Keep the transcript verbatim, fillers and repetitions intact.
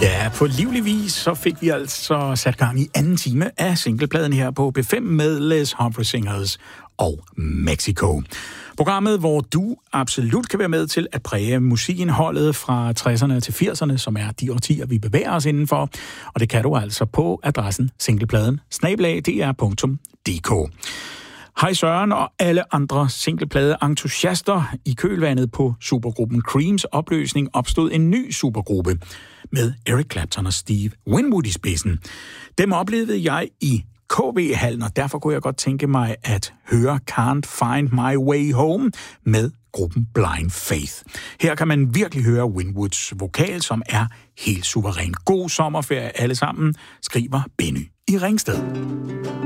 Ja, på livlig vis så fik vi altså sat gang i anden time af singlepladen her på B fem med Les Humphrey Singers og Mexico. Programmet, hvor du absolut kan være med til at præge musikindholdet fra tresserne til firserne, som er de årtier, vi bevæger os indenfor. Og det kan du altså på adressen singlepladen snabel-a d r punktum d k. Hej Søren og alle andre singleplade-entusiaster. I kølvandet på supergruppen Creams opløsning opstod en ny supergruppe med Eric Clapton og Steve Winwood i spidsen. Dem oplevede jeg i K V-hallen, og derfor kunne jeg godt tænke mig at høre Can't Find My Way Home med gruppen Blind Faith. Her kan man virkelig høre Winwoods vokal, som er helt suveræn. God sommerferie alle sammen, skriver Benny i Ringsted.